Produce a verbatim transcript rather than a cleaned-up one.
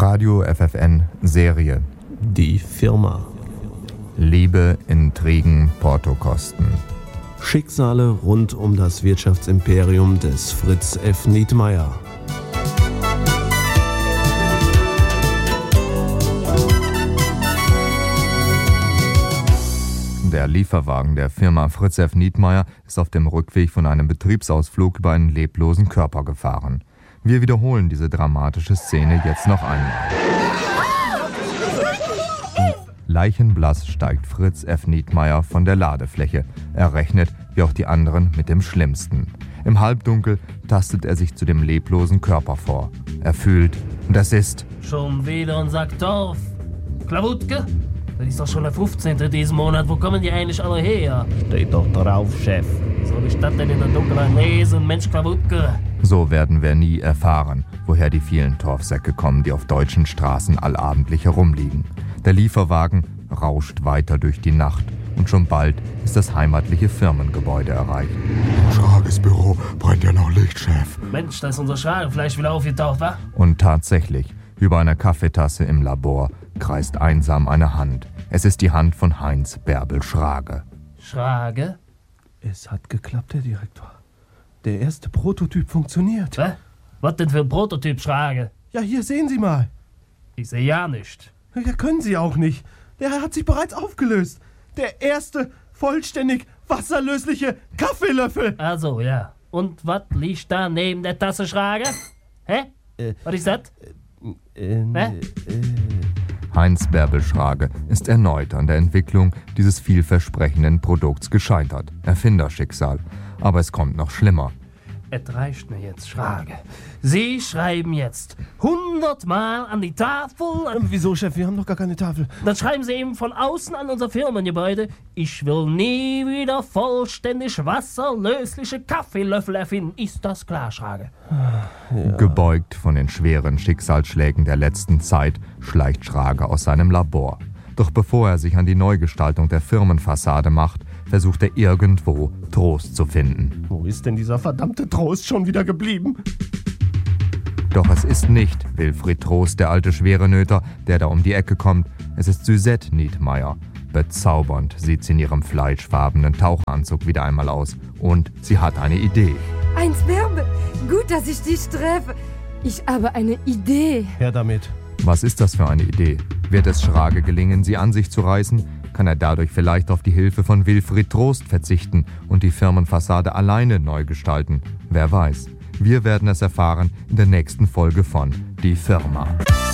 Radio F F N Serie. Die Firma. Liebe, Intrigen, Portokosten. Schicksale rund um das Wirtschaftsimperium des Fritz F. Nietmeyer. Der Lieferwagen der Firma Fritz F. Nietmeyer ist auf dem Rückweg von einem Betriebsausflug über einen leblosen Körper gefahren. Wir wiederholen diese dramatische Szene jetzt noch einmal. Leichenblass steigt Fritz F. Nietmeyer von der Ladefläche. Er rechnet, wie auch die anderen, mit dem Schlimmsten. Im Halbdunkel tastet er sich zu dem leblosen Körper vor. Er fühlt, das ist... Schon wieder ein Sack Torf. Klawutke? Das ist doch schon der fünfzehnte diesen Monat. Wo kommen die eigentlich alle her? Steht doch drauf, Chef. Soll ich das denn in der Dunkelheit lesen, Mensch Klawutke? So werden wir nie erfahren, woher die vielen Torfsäcke kommen, die auf deutschen Straßen allabendlich herumliegen. Der Lieferwagen rauscht weiter durch die Nacht und schon bald ist das heimatliche Firmengebäude erreicht. Im Schragesbüro brennt ja noch Licht, Chef. Mensch, da ist unser Schragefleisch wieder aufgetaucht, wa? Und tatsächlich, über einer Kaffeetasse im Labor kreist einsam eine Hand. Es ist die Hand von Heinz Bärbel Schrage. Schrage? Es hat geklappt, Herr Direktor. Der erste Prototyp funktioniert. Was? Was denn für ein Prototyp, Schrage? Ja, hier sehen Sie mal. Ich sehe ja nicht. Ja, können Sie auch nicht. Der hat sich bereits aufgelöst. Der erste vollständig wasserlösliche Kaffeelöffel. Also, ja. Und was liegt da neben der Tasse, Schrage? Hä? Äh, was ist das? Äh, äh, Hä? Heinz Bärbel Schrage ist erneut an der Entwicklung dieses vielversprechenden Produkts gescheitert. Erfinderschicksal. Aber es kommt noch schlimmer. Es reicht mir jetzt, Schrage. Sie schreiben jetzt hundertmal an die Tafel. Ähm, wieso, Chef? Wir haben doch gar keine Tafel. Dann schreiben Sie eben von außen an unser Firmengebäude: Ich will nie wieder vollständig wasserlösliche Kaffeelöffel erfinden. Ist das klar, Schrage? Ja. Gebeugt von den schweren Schicksalsschlägen der letzten Zeit schleicht Schrage aus seinem Labor. Doch bevor er sich an die Neugestaltung der Firmenfassade macht, versucht er irgendwo Trost zu finden. Wo ist denn dieser verdammte Trost schon wieder geblieben? Doch es ist nicht Wilfried Trost, der alte Schwerenöter, der da um die Ecke kommt. Es ist Suzette Nietmeyer. Bezaubernd sieht sie in ihrem fleischfarbenen Taucheranzug wieder einmal aus. Und sie hat eine Idee. Heinz Bärbel, gut, dass ich dich treffe. Ich habe eine Idee. Her damit. Was ist das für eine Idee? Wird es Schrage gelingen, sie an sich zu reißen? Kann er dadurch vielleicht auf die Hilfe von Wilfried Trost verzichten und die Firmenfassade alleine neu gestalten? Wer weiß. Wir werden es erfahren in der nächsten Folge von Die Firma.